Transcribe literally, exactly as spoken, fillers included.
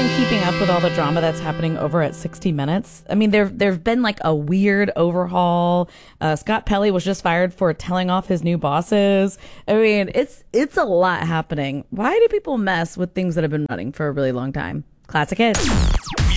been keeping up with all the drama that's happening over at sixty minutes? I mean, there there've been like a weird overhaul. Uh, Scott Pelley was just fired for telling off his new bosses. I mean, it's it's a lot happening. Why do people mess with things that have been running for a really long time? Classic hits.